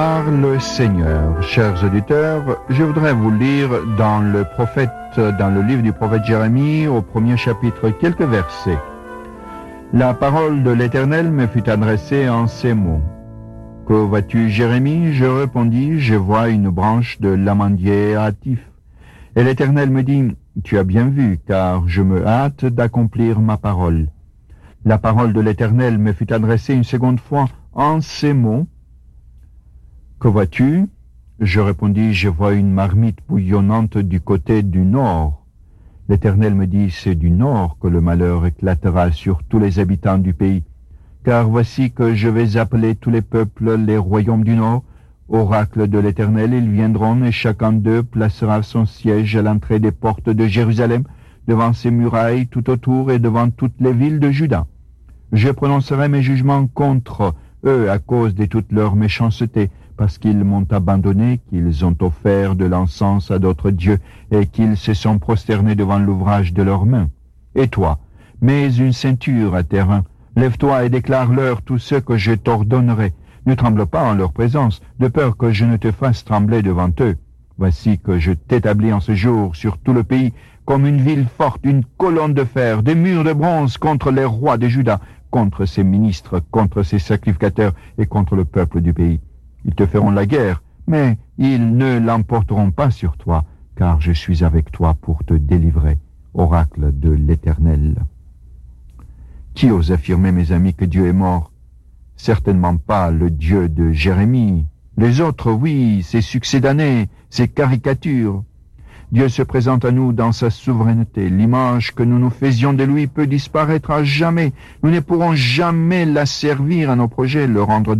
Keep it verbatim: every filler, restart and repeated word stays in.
Par le Seigneur, chers auditeurs, je voudrais vous lire dans le prophète, dans le livre du prophète Jérémie, au premier chapitre, quelques versets. La parole de l'Éternel me fut adressée en ces mots. Que vois-tu, Jérémie? Je répondis, je vois une branche de l'amandier hâtif. Et l'Éternel me dit, tu as bien vu, car je me hâte d'accomplir ma parole. La parole de l'Éternel me fut adressée une seconde fois en ces mots. Que vois-tu? Je répondis, je vois une marmite bouillonnante du côté du nord. L'Éternel me dit, c'est du nord que le malheur éclatera sur tous les habitants du pays. Car voici que je vais appeler tous les peuples, les royaumes du nord, oracle de l'Éternel, ils viendront et chacun d'eux placera son siège à l'entrée des portes de Jérusalem, devant ses murailles tout autour et devant toutes les villes de Juda. Je prononcerai mes jugements contre eux à cause de toute leur méchanceté, parce qu'ils m'ont abandonné, qu'ils ont offert de l'encens à d'autres dieux, et qu'ils se sont prosternés devant l'ouvrage de leurs mains. Et toi, mets une ceinture à tes reins, lève-toi et déclare-leur tout ce que je t'ordonnerai. Ne tremble pas en leur présence, de peur que je ne te fasse trembler devant eux. Voici que je t'établis en ce jour sur tout le pays, comme une ville forte, une colonne de fer, des murs de bronze contre les rois de Juda, contre ses ministres, contre ses sacrificateurs et contre le peuple du pays. Ils te feront la guerre, mais ils ne l'emporteront pas sur toi, car je suis avec toi pour te délivrer, oracle de l'Éternel. Qui ose affirmer, mes amis, que Dieu est mort? Certainement pas le Dieu de Jérémie. Les autres, oui, ses succédanés, ses caricatures. Dieu se présente à nous dans sa souveraineté. L'image que nous nous faisions de lui peut disparaître à jamais. Nous ne pourrons jamais la servir à nos projets, le rendre